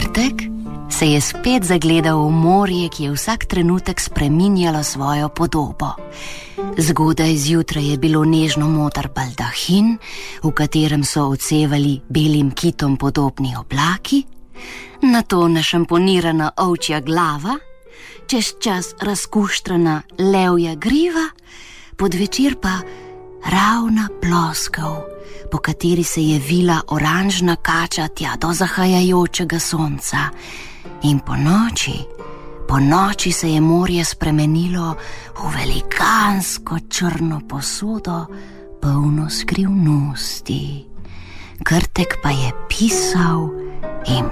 Krtek se je spet zagledal v morje, ki je vsak trenutek spreminjalo svojo podobo. Zgodaj zjutraj je bilo nežno modar baldahin, v katerem so odsevali belim kitom podobni oblaki, nato našamponirana ovčja glava, čez čas razkuštrana levja griva, podvečer pa ravna ploskev, po kateri se je vila oranžna kača tja do zahajajočega sonca. In po noči se je morje spremenilo v velikansko črno posodo, polno skrivnosti. Krtek pa je pisal in